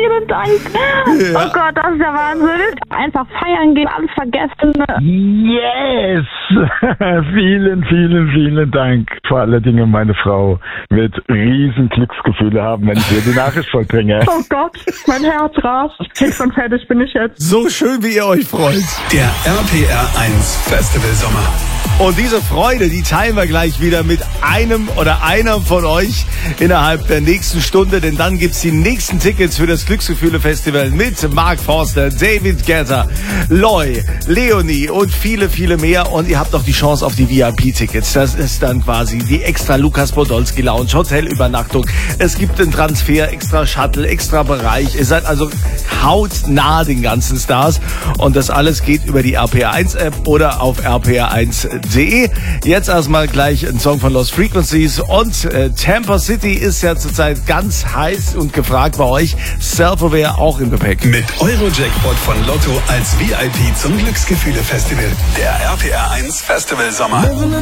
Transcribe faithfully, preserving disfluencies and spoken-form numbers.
vielen Dank. Ja. Oh Gott, das ist der Wahnsinn. Einfach feiern gehen, alles vergessen. Yes! vielen, vielen, vielen Dank. Vor allen Dingen meine Frau wird riesen Glücksgefühle haben, wenn ich ihr die Nachricht vollbringe. Oh Gott, mein Herz rast. Fix und fertig bin ich jetzt. So schön, wie ihr euch freut. Der R P R eins Festival Sommer. Und diese Freude, die teilen wir gleich wieder mit einem oder einer von euch innerhalb der nächsten Stunde, denn dann gibt's die nächsten Tickets für das Glücksgefühle-Festival mit Mark Forster, David Guetta, Loy, Leonie und viele, viele mehr. Und ihr habt auch die Chance auf die V I P-Tickets. Das ist dann quasi die extra Lukas Podolski Lounge, Hotelübernachtung. Es gibt einen Transfer, extra Shuttle, extra Bereich. Ihr seid also hautnah den ganzen Stars. Und das alles geht über die R P R eins App oder auf r p r eins punkt de. Jetzt erstmal gleich ein Song von Lost Frequencies und äh, Tampa City ist ja zurzeit ganz heiß und gefragt bei euch. Self-Aware auch im Gepäck. Mit Euro-Jackpot von Lotto als V I P zum Glücksgefühle-Festival. Der R P R eins Festival Sommer.